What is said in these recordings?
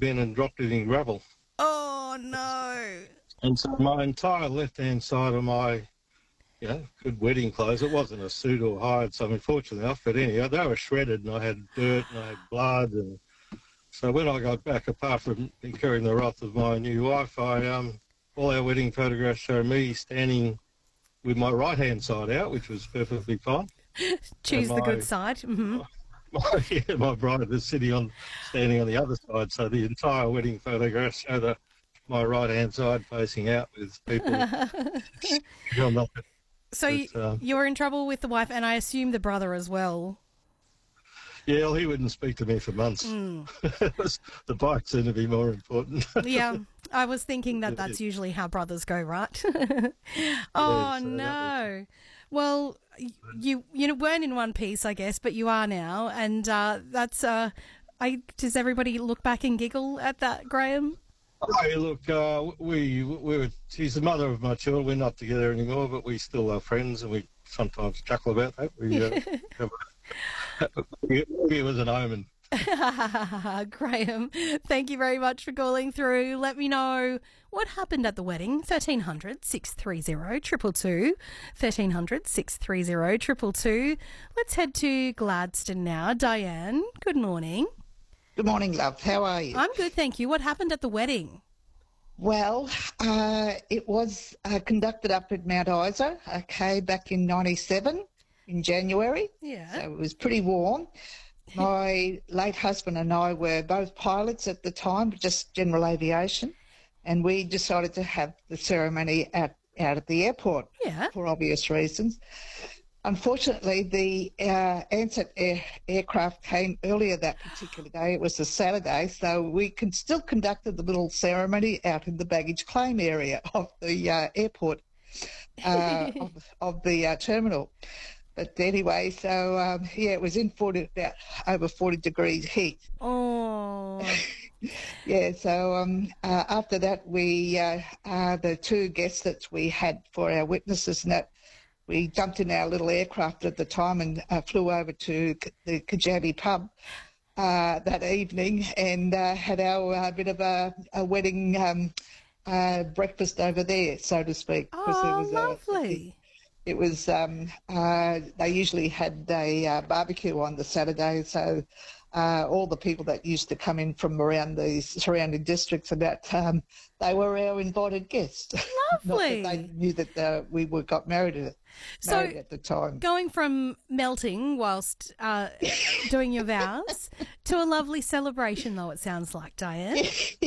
bin and dropped it in gravel. Oh, no. And so my entire left-hand side of my, good wedding clothes, it wasn't a suit or hired something, fortunately enough, but anyhow, they were shredded and I had dirt and I had blood. And so when I got back, apart from incurring the wrath of my new wife, all our wedding photographs show me standing with my right-hand side out, which was perfectly fine. Choose the good side. Mm-hmm. My bride was standing on the other side, so the entire wedding photographs show my right-hand side facing out with people. So you were in trouble with the wife, and I assume the brother as well. Yeah, well, he wouldn't speak to me for months. The bike seemed to be more important. Yeah, I was thinking that's usually how brothers go, right? Oh, no. Well, you weren't in one piece, I guess, but you are now, and that's... does everybody look back and giggle at that, Graham? Hey, look, she's the mother of my children. We're not together anymore, but we still are friends, and we sometimes chuckle about that. It was an omen. Graham, thank you very much for calling through. Let me know what happened at the wedding. 1300 630 222. 1300 630 222. Let's head to Gladstone now. Diane, good morning. Good morning, love. How are you? I'm good, thank you. What happened at the wedding? Well, it was conducted up at Mount Isa, back in 97 in January. Yeah. So it was pretty warm. My late husband and I were both pilots at the time, just general aviation, and we decided to have the ceremony out at the airport for obvious reasons. Unfortunately, the Ansett aircraft came earlier that particular day. It was a Saturday, so we still conducted the little ceremony out in the baggage claim area of the airport, of the terminal. But anyway, so, it was in about over 40 degrees heat. Oh. Yeah, so after that, we, the two guests that we had for our witnesses and that, we jumped in our little aircraft at the time and flew over to the Kajabi pub that evening and had our bit of a wedding breakfast over there, so to speak. Oh, lovely. It was, they usually had a barbecue on the Saturday, so all the people that used to come in from around the surrounding districts they were our invited guests. Lovely. Not that they knew that we got married at the time. Going from melting whilst doing your vows to a lovely celebration, though, it sounds like, Diane.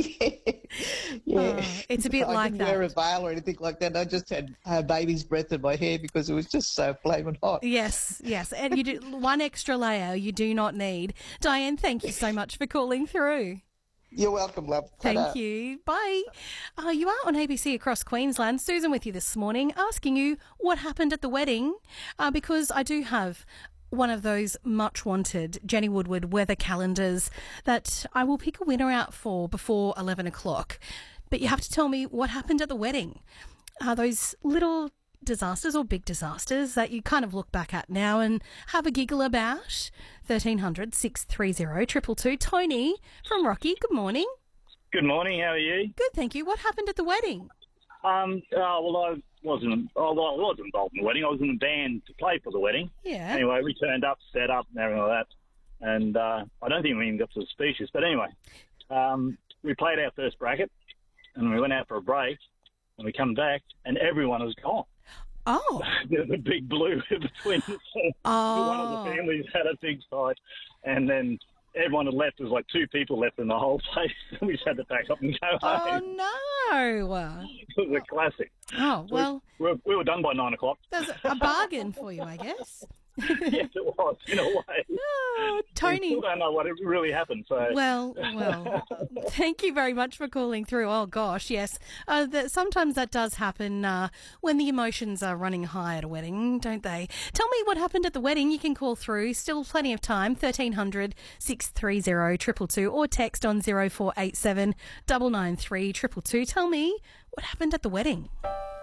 Yeah. It's a bit like that. I didn't wear a veil or anything like that. I just had baby's breath in my hair because it was just so flaming hot. Yes. And you do one extra layer you do not need. Diane, thank you so much for calling through. You're welcome, love. Thank you. Bye. You are on ABC across Queensland. Susan with you this morning, asking you what happened at the wedding, because I do have one of those much-wanted Jenny Woodward weather calendars that I will pick a winner out for before 11 o'clock. But you have to tell me what happened at the wedding. Those little disasters or big disasters that you kind of look back at now and have a giggle about. 1300 630 222. Tony from Rocky, good morning. Good morning, how are you? Good, thank you. What happened at the wedding? I wasn't involved in the wedding. I was in the band to play for the wedding. Yeah. Anyway, we turned up, set up and everything like that. And I don't think we even got to the speeches. But anyway, we played our first bracket and we went out for a break and we come back and everyone was gone. Oh. There's a big blue between us. Oh. One of the families had a big fight, and then everyone had left. There was like two people left in the whole place. We just had to pack up and go home. Oh, no. It was a classic. Oh, well. We were done by 9 o'clock. That's a bargain for you, I guess. Yes, it was, in a way. Oh, Tony. We still don't know what really happened. So. Well, thank you very much for calling through. Oh, gosh, yes. Sometimes that does happen when the emotions are running high at a wedding, don't they? Tell me what happened at the wedding. You can call through. Still plenty of time. 1300 630 222 or text on 0487 993 222. Tell me what happened at the wedding.